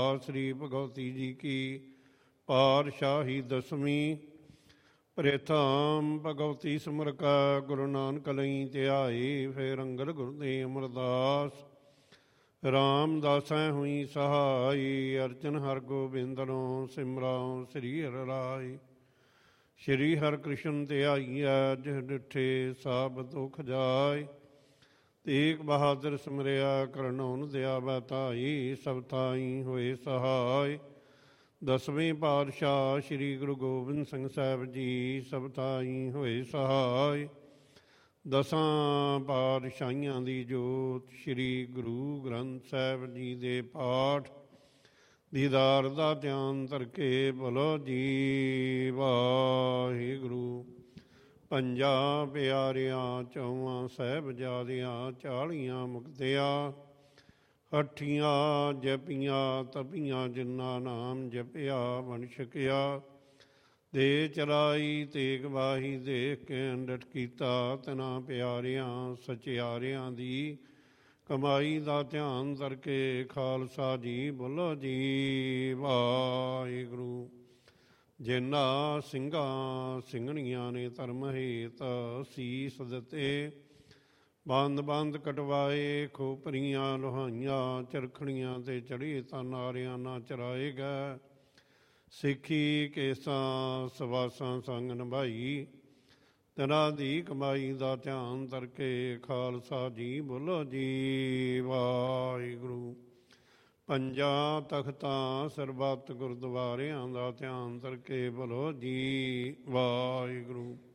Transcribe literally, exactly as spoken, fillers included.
श्री भगवती जी की पातशाही दसवीं। प्रथम भगवती सिमर का गुरु नानक लई ध्याई, फिर अंगद गुरुदेव अमरदास। रामदासै हुई सहाई, अर्जन हर गोबिंदनों सिमराओ श्री हर राय। श्री हर कृष्ण ध्याईऐ, जिह डिठे सब दुख जाय। तेग बहादुर सिमरिया, करनौन दया बताई। सब थाई होए सहाय। दसवें पातशाह श्री गुरु गोबिंद सिंह साहब जी, सब थाई होए सहाय। दसां पातशाहियां दी जोत, श्री गुरु ग्रंथ साहब जी दे पाठ। दीदार दा ध्यान धरके बोलो जी वाहिगुरू। ਪੰਜਾਂ ਪਿਆਰਿਆਂ ਚੌਵਾਂ ਸਾਹਿਬਜ਼ਾਦਿਆਂ, ਚਾਲੀਆਂ ਮੁਕਤਿਆਂ। ਹੱਠੀਆਂ ਜਪੀਆਂ ਤਪੀਆਂ, ਜਿਨ੍ਹਾਂ ਨਾਮ ਜਪਿਆ ਬਣ ਛਕਿਆ। ਦੇ ਚਲਾਈ ਤੇਗ ਵਾਹੀ, ਦੇਖ ਕੇ ਅੰਡਟ ਕੀਤਾ। ਤਿਨਾਂ ਪਿਆਰਿਆਂ ਸਚਿਆਰਿਆਂ ਦੀ ਕਮਾਈ ਦਾ ਧਿਆਨ ਧਰਕੇ ਖਾਲਸਾ ਜੀ ਬੋਲੋ ਜੀ ਵਾਹਿਗੁਰੂ। ਜਿਨ੍ਹਾਂ ਸਿੰਘਾਂ ਸਿੰਘਣੀਆਂ ਨੇ ਧਰਮ ਹੇਤ ਸੀਸ ਦਿੱਤੇ। ਬੰਦ ਬੰਦ ਕਟਵਾਏ, ਖੋਪਰੀਆਂ ਲੋਹਾਈਆਂ। ਚਰਖੜੀਆਂ ਤੇ ਚੜ੍ਹੇ ਤਾਂ ਨਾਰਿਆਂ ਨਾ ਚਰਾਏ ਗਏ। ਸਿੱਖੀ ਕੇਸਾਂ ਸਵਾਸਾਂ ਸੰਗ ਨਿਭਾਈ। ਤਿਨਾਂ ਦੀ ਕਮਾਈ ਦਾ ਧਿਆਨ ਧਰਕੇ ਖਾਲਸਾ ਜੀ ਬੋਲੋ ਜੀ ਵਾਹਿਗੁਰੂ। ਪੰਜਾਂ ਤਖਤਾਂ ਸਰਬੱਤ ਗੁਰਦੁਆਰਿਆਂ ਦਾ ਧਿਆਨ ਧਰਕੇ ਬੋਲੋ ਜੀ ਵਾਹਿਗੁਰੂ।